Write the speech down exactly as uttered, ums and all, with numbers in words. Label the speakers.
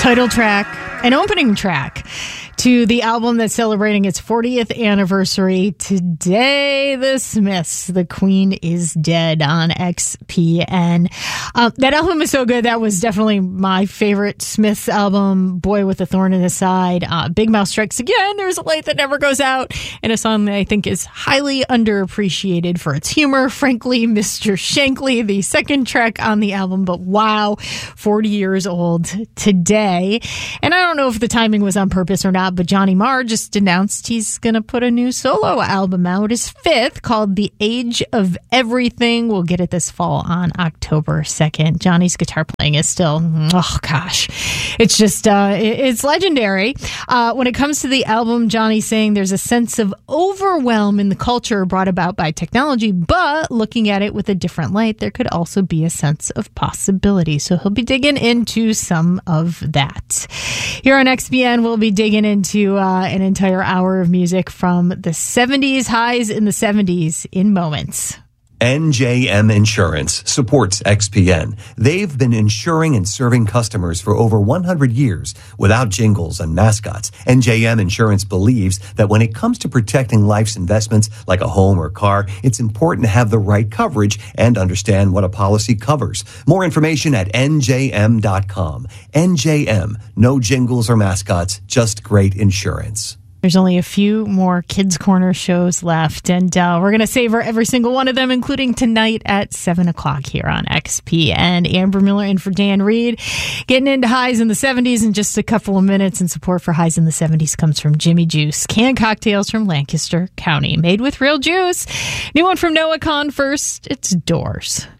Speaker 1: title track, an opening track to the album that's celebrating its fortieth anniversary today. The Smiths, The Queen is Dead on X P N. Uh, that album is so good. That was definitely my favorite Smiths album, Boy with a Thorn in His Side. Uh, Big Mouth Strikes Again, There's a Light That Never Goes Out, and a song that I think is highly underappreciated for its humor. Frankly, Mister Shankly, the second track on the album, but wow, forty years old today. And I don't know if the timing was on purpose or not, but Johnny Marr just announced he's going to put a new solo album out, his fifth, called The Age of Everything. We'll get it this fall on October second. Johnny's guitar playing is still, oh gosh, it's just, uh, it's legendary. Uh, when it comes to the album, Johnny's saying there's a sense of overwhelm in the culture brought about by technology, but looking at it with a different light, there could also be a sense of possibility. So he'll be digging into some of that. Here on X P N, we'll be digging into to uh, an entire hour of music from the seventies, highs in the seventies in moments.
Speaker 2: N J M Insurance supports X P N. They've been insuring and serving customers for over one hundred years without jingles and mascots. N J M Insurance believes that when it comes to protecting life's investments like a home or car, it's important to have the right coverage and understand what a policy covers. More information at N J M dot com. N J M, no jingles or mascots, just great insurance.
Speaker 1: There's only a few more Kids Corner shows left, and uh, we're going to savor every single one of them, including tonight at seven o'clock here on X P N. Amber Miller in for Dan Reed. Getting into highs in the seventies in just a couple of minutes, and support for highs in the seventies comes from Jimmy Juice. Canned cocktails from Lancaster County, made with real juice. New one from Noah Kahn first. It's Doors.